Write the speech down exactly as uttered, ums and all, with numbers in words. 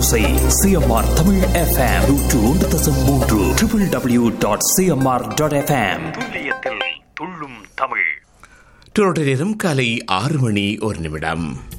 ஓசை CMR Tamil FM நூற்று ஒன்று தசம் மூன்று W W dot CMR dot FM. துல்லியத்தில் துள்ளும் தமிழ். டொரண்டோ நேரம் காலை ஆறு மணி ஒரு நிமிடம்.